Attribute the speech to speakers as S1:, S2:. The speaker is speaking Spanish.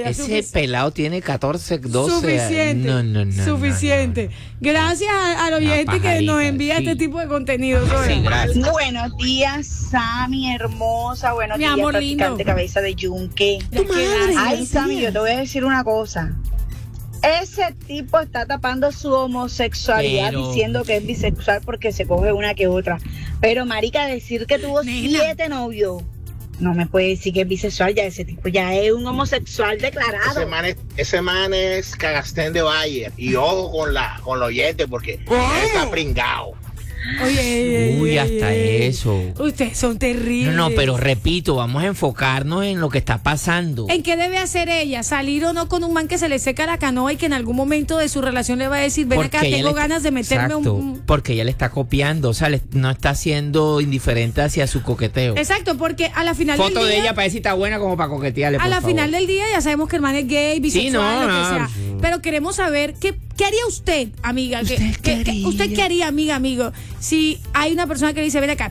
S1: ya.
S2: Ese pelado tiene 14, 12
S1: Suficiente.
S2: No.
S1: Suficiente. Gracias al oyente que nos envía este tipo de contenido.
S2: Sí, gracias.
S3: Buenos días, Sammy, hermosa. Buenos
S1: Mi
S3: días,
S1: amor
S3: practicante
S1: lindo.
S3: cabeza de yunque.
S1: Tu madre.
S3: Ay, Sammy, yo te voy a decir una cosa. Ese tipo está tapando su homosexualidad diciendo que es bisexual porque se coge una que otra. Pero, marica, decir que tuvo 7 novios, no me puede decir que es bisexual. Ya ese tipo ya es un homosexual declarado.
S4: Ese man es Cagastén de Bayer. Y ojo con la oyente porque él está pringado.
S1: Oye,
S2: Uy, hasta eso.
S1: Ustedes son terribles.
S2: No, pero repito, vamos a enfocarnos en lo que está pasando.
S1: ¿En qué debe hacer ella? ¿Salir o no con un man que se le seca la canoa y que en algún momento de su relación le va a decir, ven acá, tengo ganas de meterme
S2: porque ella le está copiando, o sea, no está siendo indiferente hacia su coqueteo.
S1: Exacto, porque a la final del día...
S2: Foto de ella para ver si está buena como para coquetearle,
S1: a la final del día ya sabemos que el man es gay, bisexual, lo que sea. Pero queremos saber, ¿qué haría usted, amiga? ¿Usted qué haría, amigo? Si hay una persona que le dice, ven acá,